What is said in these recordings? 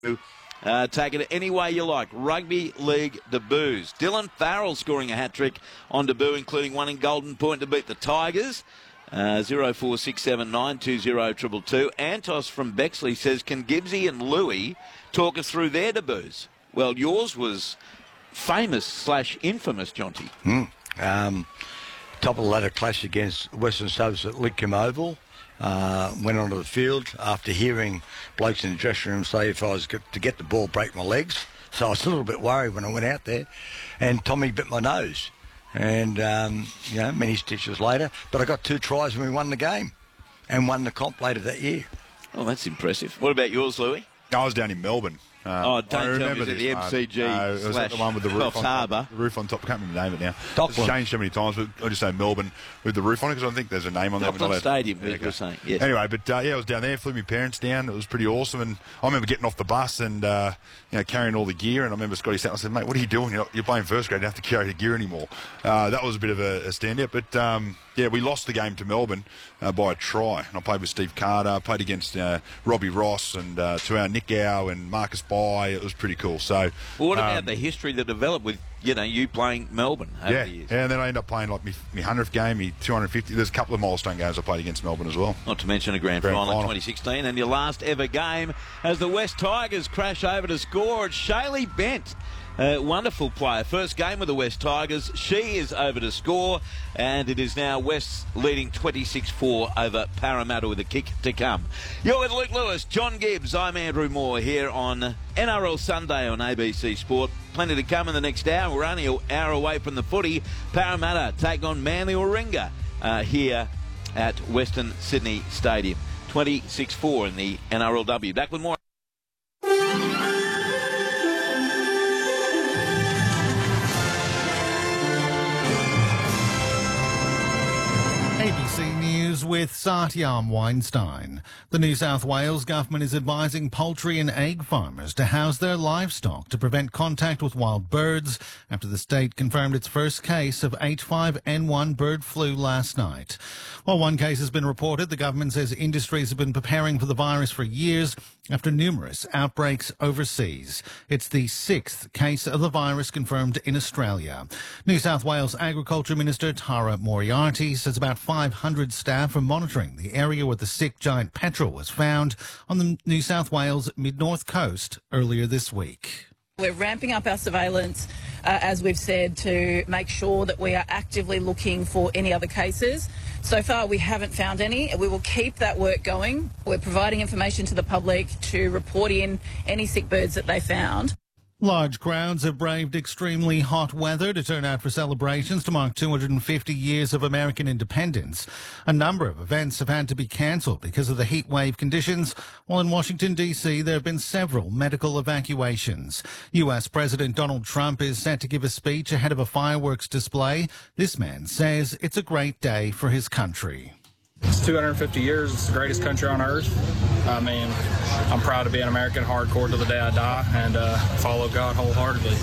Take it any way you like. Rugby League debuts. Dylan Farrell scoring a hat-trick on debut, including one in Golden Point to beat the Tigers. 0467920222. Antos from Bexley says, can Gibbsy and Louis talk us through their debuts? Well, yours was famous/infamous, Jonty. Top of the ladder clash against Western Subs at Lidcombe Oval. Went onto the field after hearing blokes in the dressing room say if I was to get the ball, break my legs. So I was a little bit worried when I went out there. And Tommy bit my nose. And, many stitches later. But I got 2 tries and we won the game. And won the comp later that year. Oh, that's impressive. What about yours, Louis? I was down in Melbourne. Don't tell me, is it the MCG it was the one with the roof on Harbour. The roof on top. I can't remember the name of it now. Dockland. It's changed so many times, but I just say Melbourne with the roof on it because I think there's a name on there. Dockland Stadium, we were saying, yes. Anyway, but I was down there, flew my parents down. It was pretty awesome. And I remember getting off the bus and, carrying all the gear. And I remember Scotty sat and I said, mate, what are you doing? You're playing first grade. You don't have to carry the gear anymore. That was a bit of a standout. But, we lost the game to Melbourne by a try. And I played with Steve Carter, played against Robbie Ross and to our Nick Gow and Marcus Bai. It was pretty cool. So, well, what about the history that developed with, you playing Melbourne over the years? Yeah, and then I ended up playing like my 100th game, my 250. There's a couple of milestone games I played against Melbourne as well. Not to mention a grand final in 2016. And your last ever game as the West Tigers crash over to score. It's Shaylee Bent. Wonderful player. First game with the West Tigers. She is over to score, and it is now West leading 26-4 over Parramatta with a kick to come. You're with Luke Lewis, John Gibbs. I'm Andrew Moore here on NRL Sunday on ABC Sport. Plenty to come in the next hour. We're only an hour away from the footy. Parramatta take on Manly Warringah here at Western Sydney Stadium. 26-4 in the NRLW. Back with more. ABC News with Satyam Weinstein. The New South Wales government is advising poultry and egg farmers to house their livestock to prevent contact with wild birds after the state confirmed its first case of H5N1 bird flu last night. While one case has been reported, the government says industries have been preparing for the virus for years after numerous outbreaks overseas. It's the 6th case of the virus confirmed in Australia. New South Wales Agriculture Minister Tara Moriarty says about 500 staff are monitoring the area where the sick giant petrel was found on the New South Wales mid-north coast earlier this week. We're ramping up our surveillance, as we've said, to make sure that we are actively looking for any other cases. So far, we haven't found any. We will keep that work going. We're providing information to the public to report in any sick birds that they found. Large crowds have braved extremely hot weather to turn out for celebrations to mark 250 years of American independence. A number of events have had to be cancelled because of the heat wave conditions, while in Washington, D.C., there have been several medical evacuations. U.S. President Donald Trump is set to give a speech ahead of a fireworks display. This man says it's a great day for his country. It's 250 years. It's the greatest country on earth. I mean, I'm proud to be an American, hardcore to the day I die, and follow God wholeheartedly.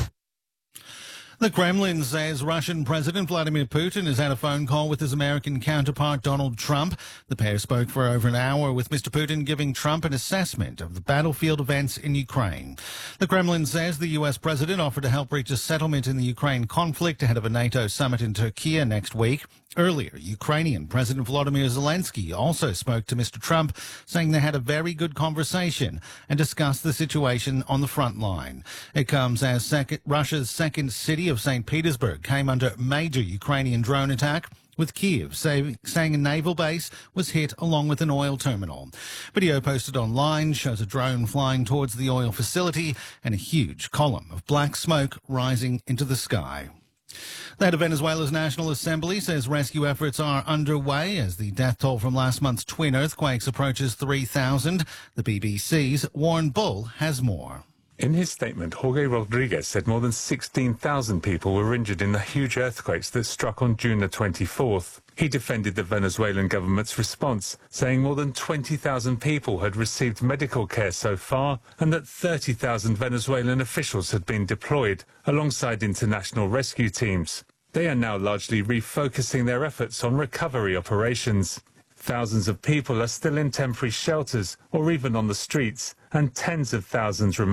The Kremlin says Russian President Vladimir Putin has had a phone call with his American counterpart Donald Trump. The pair spoke for over an hour, with Mr. Putin giving Trump an assessment of the battlefield events in Ukraine. The Kremlin says the U.S. president offered to help reach a settlement in the Ukraine conflict ahead of a NATO summit in Turkey next week. Earlier, Ukrainian President Volodymyr Zelensky also spoke to Mr. Trump, saying they had a very good conversation and discussed the situation on the front line. It comes as Russia's second city of St. Petersburg came under major Ukrainian drone attack, with Kyiv saying a naval base was hit along with an oil terminal. Video posted online shows a drone flying towards the oil facility and a huge column of black smoke rising into the sky. The head of Venezuela's National Assembly says rescue efforts are underway as the death toll from last month's twin earthquakes approaches 3,000. The BBC's Warren Bull has more. In his statement, Jorge Rodriguez said more than 16,000 people were injured in the huge earthquakes that struck on June the 24th. He defended the Venezuelan government's response, saying more than 20,000 people had received medical care so far and that 30,000 Venezuelan officials had been deployed alongside international rescue teams. They are now largely refocusing their efforts on recovery operations. Thousands of people are still in temporary shelters or even on the streets, and tens of thousands remain